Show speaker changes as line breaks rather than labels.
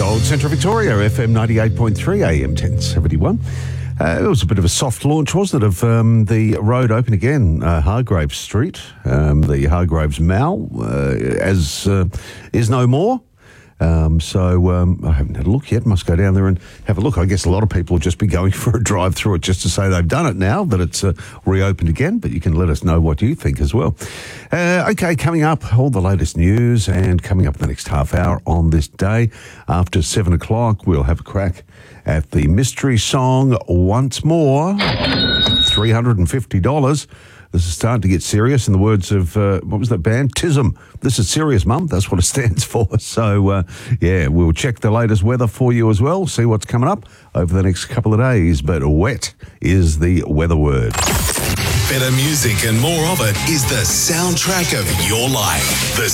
old Central Victoria, FM 98.3 AM 1071. It was a bit of a soft launch, wasn't it, of the road open again, Hargraves Street, the Hargraves Mall, as is no more. So I haven't had a look yet. Must go down there and have a look. I guess a lot of people will just be going for a drive through it just to say they've done it now, that it's reopened again. But you can let us know what you think as well. Okay, coming up, all the latest news, and coming up in the next half hour on this day, after 7 o'clock, we'll have a crack at the mystery song Once More, $350. This is starting to get serious, in the words of, what was that band? TISM. This is serious, Mum. That's what it stands for. So, we'll check the latest weather for you as well, see what's coming up over the next couple of days. But wet is the weather word.
Better music and more of it is the soundtrack of your life. The